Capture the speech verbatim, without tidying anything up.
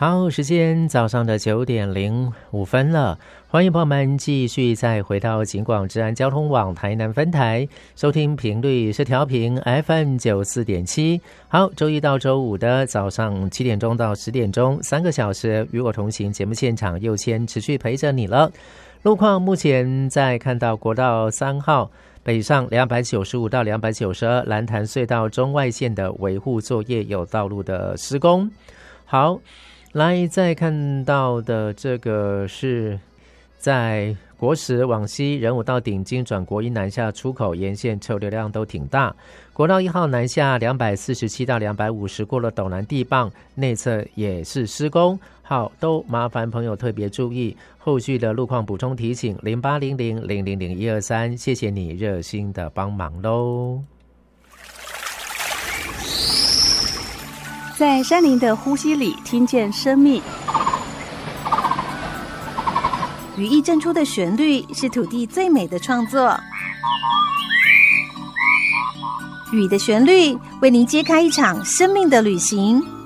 好，时间早上的九点零五分了，欢迎朋友们继续再回到警广治安交通网台南分台，收听频率是调频 F M 九十四点七。好，周一到周五的早上七点钟到十点钟，三个小时与我同行节目现场，又先持续陪着你了。路况目前在看到国道三号北上两百九十五到两百九十二蓝潭隧道中外线的维护作业有道路的施工。好，来再看到的这个是在国十往西仁武到顶金转国一南下出口沿线车流量都挺大，国道一号南下两百四十七到两百五十过了斗南地磅内侧也是施工，好，都麻烦朋友特别注意，后续的路况补充提醒零八零零零零零一二三，谢谢你热心的帮忙咯。 在山林的呼吸里听见生命，羽翼振出的旋律是土地最美的创作。雨的旋律为您揭开一场生命的旅行。